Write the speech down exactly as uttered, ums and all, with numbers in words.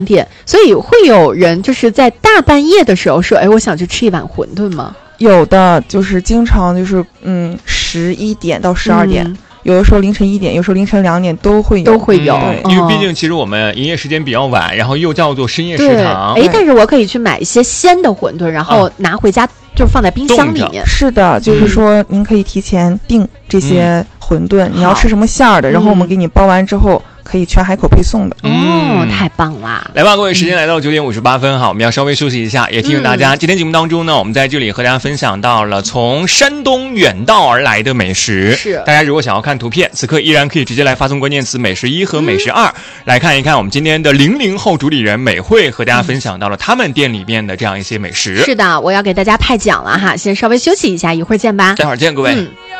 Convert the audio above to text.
点，所以会有人就是在大半夜的时候说，哎，我想去吃一碗馄饨吗？ 有的，就是经常就是嗯十一点到十二点。嗯，有的时候凌晨一点，有时候凌晨两点都会有， 都会有。 嗯、因为毕竟其实我们营业时间比较晚，然后又叫做深夜食堂。 哎，但是我可以去买一些鲜的馄饨，然后拿回家就放在冰箱里面。 是的，就是说您可以提前订这些馄饨，嗯、你要吃什么馅儿的，然后我们给你包完之后。可以全海口配送的。 哦，太棒了！ 来吧，各位，时间来到九点五十八分哈，我们要稍微休息一下，也提醒大家，嗯、今天节目当中呢，我们在这里和大家分享到了从山东远道而来的美食。 是， 大家如果想要看图片，此刻依然可以直接来发送关键词“美食一”和“美食二”，嗯、来看一看我们今天的零零后主理人美惠和大家分享到了他们店里面的这样一些美食。 是的，我要给大家派奖了哈，先稍微休息一下，一会儿见吧。 待会儿见，各位。嗯